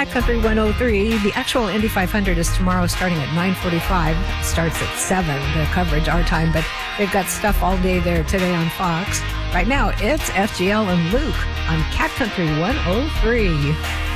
Cat Country 103. The actual Indy 500 is tomorrow starting at 9:45. Starts at 7, the coverage, our time, but they've got stuff all day there today on Fox. Right now, it's FGL and Luke on Cat Country 103.